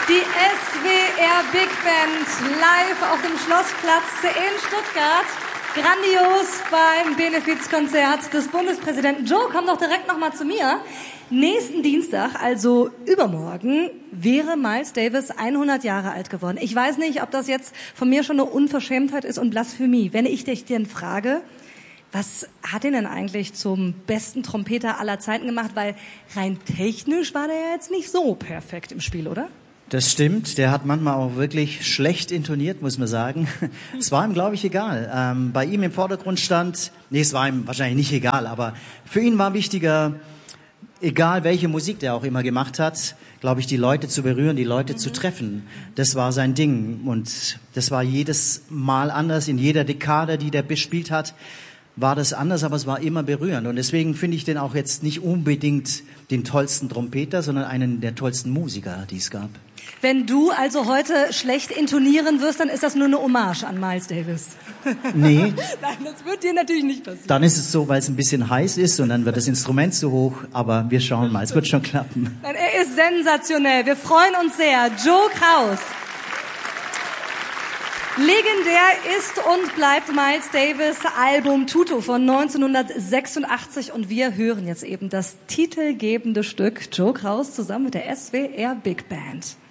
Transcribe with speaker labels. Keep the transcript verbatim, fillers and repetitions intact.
Speaker 1: Die S W R Big Band live auf dem Schlossplatz in Stuttgart. Grandios beim Benefizkonzert des Bundespräsidenten. Joe, komm doch direkt noch mal zu mir. Nächsten Dienstag, also übermorgen, wäre Miles Davis hundert Jahre alt geworden. Ich weiß nicht, ob das jetzt von mir schon eine Unverschämtheit ist und Blasphemie. Wenn ich dich denn frage, was hat ihn denn eigentlich zum besten Trompeter aller Zeiten gemacht? Weil rein technisch war der ja jetzt nicht so perfekt im Spiel, oder?
Speaker 2: Das stimmt, der hat manchmal auch wirklich schlecht intoniert, muss man sagen. Es war ihm, glaube ich, egal. Ähm, bei ihm im Vordergrund stand, nee, es war ihm wahrscheinlich nicht egal, aber für ihn war wichtiger, egal welche Musik der auch immer gemacht hat, glaube ich, die Leute zu berühren, die Leute mhm. zu treffen. Das war sein Ding und das war jedes Mal anders, in jeder Dekade, die der bespielt hat, war das anders, aber es war immer berührend. Und deswegen finde ich den auch jetzt nicht unbedingt den tollsten Trompeter, sondern einen der tollsten Musiker, die es gab.
Speaker 1: Wenn du also heute schlecht intonieren wirst, dann ist das nur eine Hommage an Miles Davis.
Speaker 2: Nee.
Speaker 1: Nein, das wird dir natürlich nicht passieren.
Speaker 2: Dann ist es so, weil es ein bisschen heiß ist und dann wird das Instrument zu hoch. Aber wir schauen mal, es wird schon klappen.
Speaker 1: Er ist sensationell. Wir freuen uns sehr. Joe Kraus. Legendär ist und bleibt Miles Davis Album Tutu von neunzehnhundertsechsundachtzig und wir hören jetzt eben das titelgebende Stück Joe Kraus zusammen mit der S W R Big Band.